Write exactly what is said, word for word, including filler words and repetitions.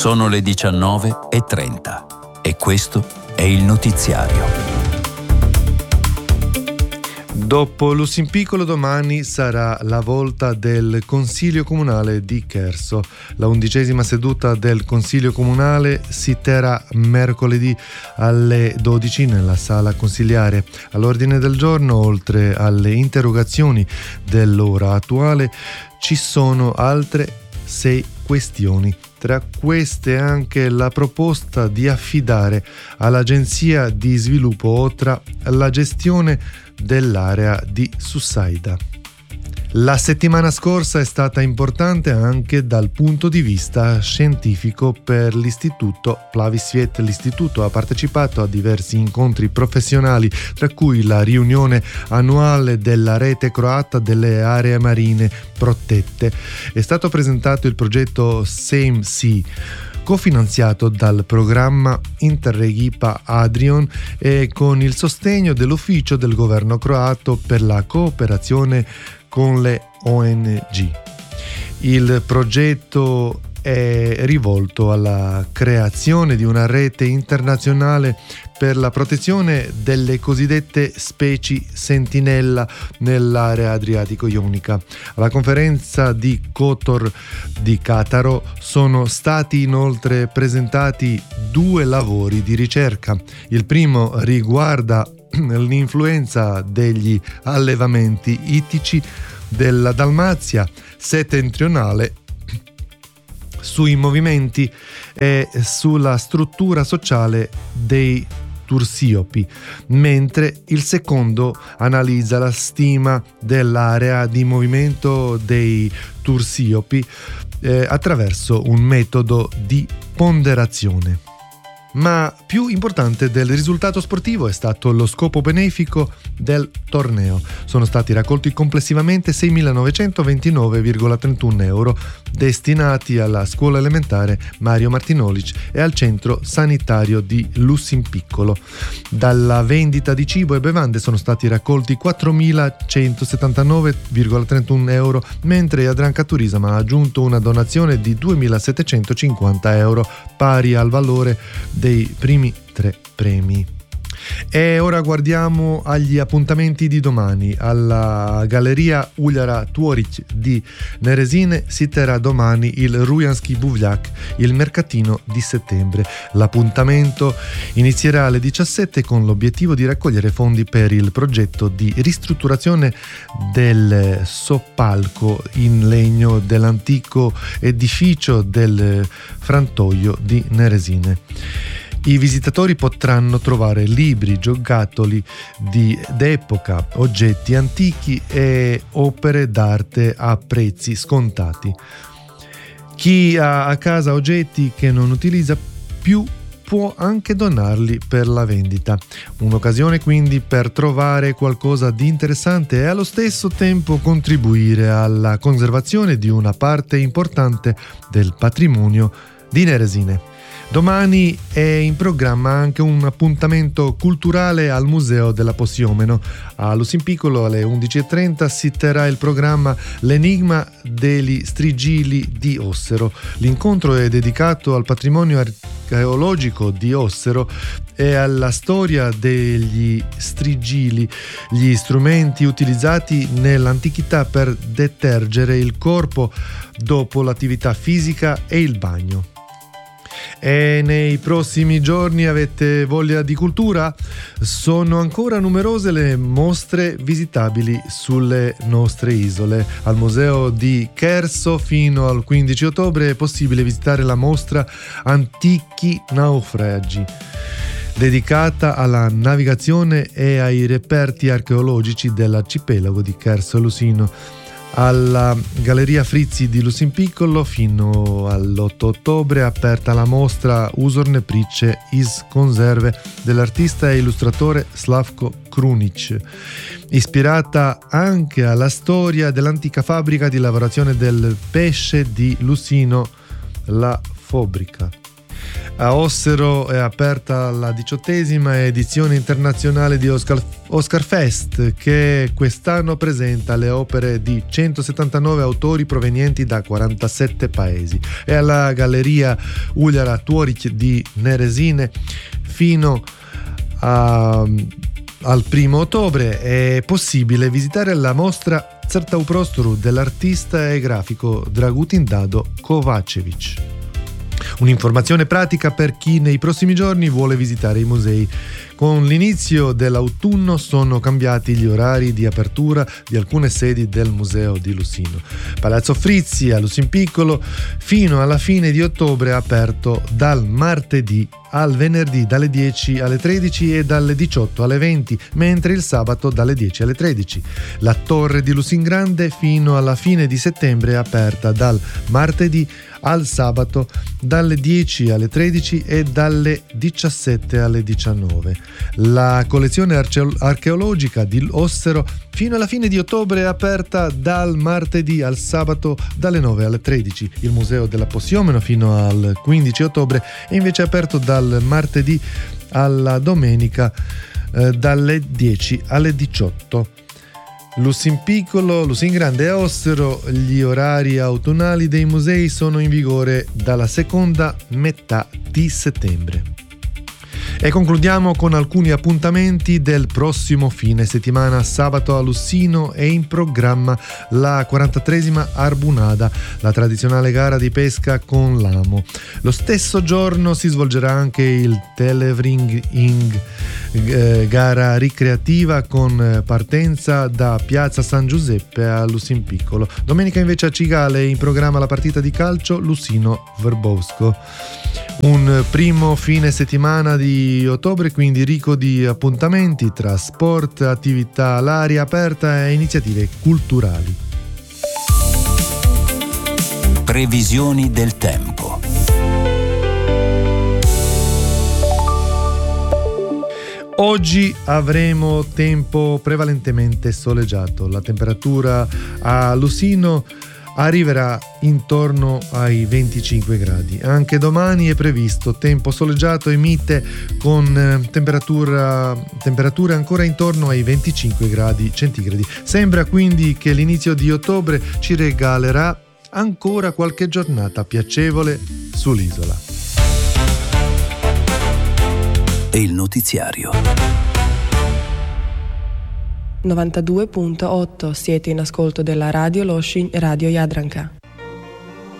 Sono le diciannove e trenta e questo è il notiziario. Dopo Lussempiccolo domani sarà la volta del Consiglio Comunale di Cherso. La undicesima seduta del Consiglio Comunale si terrà mercoledì alle dodici nella sala consiliare. All'ordine del giorno, oltre alle interrogazioni dell'ora attuale, ci sono altre sei questioni. Tra queste anche la proposta di affidare all'Agenzia di Sviluppo Otra la gestione dell'area di Sussaida. La settimana scorsa è stata importante anche dal punto di vista scientifico per l'Istituto Plavisviet. L'Istituto ha partecipato a diversi incontri professionali, tra cui la riunione annuale della rete croata delle aree marine protette. È stato presentato il progetto Same Sea, cofinanziato dal programma Interreg I P A Adrion e con il sostegno dell'Ufficio del Governo croato per la cooperazione con le O N G. Il progetto è rivolto alla creazione di una rete internazionale per la protezione delle cosiddette specie sentinella nell'area adriatico-ionica. Alla conferenza di Kotor di Cataro sono stati inoltre presentati due lavori di ricerca. Il primo riguarda l'influenza degli allevamenti ittici della Dalmazia settentrionale sui movimenti e sulla struttura sociale dei tursiopi, mentre il secondo analizza la stima dell'area di movimento dei tursiopi eh, attraverso un metodo di ponderazione. Ma più importante del risultato sportivo è stato lo scopo benefico del torneo. Sono stati raccolti complessivamente seimilanovecentoventinove virgola trentuno euro destinati alla scuola elementare Mario Martinolic e al centro sanitario di Lussempiccolo. Dalla vendita di cibo e bevande sono stati raccolti quattromilacentosettantanove virgola trentuno euro, mentre Jadranka Turism ha aggiunto una donazione di duemilasettecentocinquanta euro, pari al valore dei primi tre premi. E ora guardiamo agli appuntamenti di domani. Alla Galleria Uljara Tvorić di Neresine si terrà domani il Rujanski Buvljak, il mercatino di settembre. L'appuntamento inizierà alle diciassette con l'obiettivo di raccogliere fondi per il progetto di ristrutturazione del soppalco in legno dell'antico edificio del frantoio di Neresine. I visitatori potranno trovare libri, giocattoli di d'epoca, oggetti antichi e opere d'arte a prezzi scontati. Chi ha a casa oggetti che non utilizza più può anche donarli per la vendita. Un'occasione quindi per trovare qualcosa di interessante e allo stesso tempo contribuire alla conservazione di una parte importante del patrimonio di Neresine. Domani è in programma anche un appuntamento culturale al Museo della Possiomeno. A Lussempiccolo alle undici e trenta si terrà il programma L'enigma degli strigili di Ossero. L'incontro è dedicato al patrimonio archeologico di Ossero e alla storia degli strigili, gli strumenti utilizzati nell'antichità per detergere il corpo dopo l'attività fisica e il bagno. E nei prossimi giorni avete voglia di cultura? Sono ancora numerose le mostre visitabili sulle nostre isole. Al Museo di Cherso fino al quindici ottobre è possibile visitare la mostra Antichi Naufragi, dedicata alla navigazione e ai reperti archeologici dell'arcipelago di Cherso e Lusino. Alla Galleria Frizzi di Lussempiccolo fino all'otto ottobre è aperta la mostra Usorne priče iz konzerve dell'artista e illustratore Slavko Krunic, ispirata anche alla storia dell'antica fabbrica di lavorazione del pesce di Lusino, la Fabbrica. A Ossero è aperta la diciottesima edizione internazionale di Oscar, Oscar Fest, che quest'anno presenta le opere di centosettantanove autori provenienti da quarantasette paesi. E alla Galleria Uljara Tuoric di Neresine fino a, al primo ottobre è possibile visitare la mostra Crtau prostoru dell'artista e grafico Dragutin Dado Kovačević. Un'informazione pratica per chi nei prossimi giorni vuole visitare i musei. Con l'inizio dell'autunno sono cambiati gli orari di apertura di alcune sedi del Museo di Lussino. Palazzo Frizzi a Lussinpiccolo fino alla fine di ottobre è aperto dal martedì al venerdì dalle dieci alle tredici e dalle diciotto alle venti, mentre il sabato dalle dieci alle tredici. La Torre di Lussingrande fino alla fine di settembre è aperta dal martedì al sabato dalle dieci alle tredici e dalle diciassette alle diciannove. La collezione arce- archeologica di Ossero fino alla fine di ottobre è aperta dal martedì al sabato dalle nove alle tredici. Il Museo della Possiomeno fino al quindici ottobre è invece aperto dal martedì alla domenica eh, dalle dieci alle diciotto. Lussinpiccolo, Lussingrande e Ossero, gli orari autunnali dei musei sono in vigore dalla seconda metà di settembre. E concludiamo con alcuni appuntamenti del prossimo fine settimana. Sabato a Lussino è in programma la quarantatreesima Arbunada, la tradizionale gara di pesca con l'amo. Lo stesso giorno si svolgerà anche il Televring, eh, gara ricreativa con partenza da Piazza San Giuseppe a Lussinpiccolo. Domenica invece a Cigale è in programma la partita di calcio Lussino-Verbowsko. Un primo fine settimana di ottobre quindi ricco di appuntamenti tra sport, attività all'aria aperta e iniziative culturali. Previsioni del tempo. Oggi avremo tempo prevalentemente soleggiato. La temperatura a Lussino arriverà intorno ai venticinque gradi. Anche domani è previsto tempo soleggiato e mite con temperatura, temperature ancora intorno ai venticinque gradi centigradi. Sembra quindi che l'inizio di ottobre ci regalerà ancora qualche giornata piacevole sull'isola. E il notiziario. novantadue virgola otto siete in ascolto della Radio Loshin Radio Jadranka.